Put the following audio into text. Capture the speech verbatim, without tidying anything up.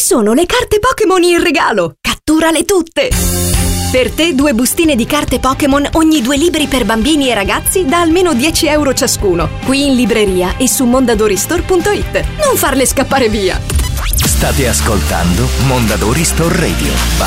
sono le carte Pokémon in regalo! Catturale tutte! Per te due bustine di carte Pokémon ogni due libri per bambini e ragazzi da almeno dieci euro ciascuno. Qui in libreria e su mondadori store punto it. Non farle scappare via! State ascoltando Mondadori Store Radio.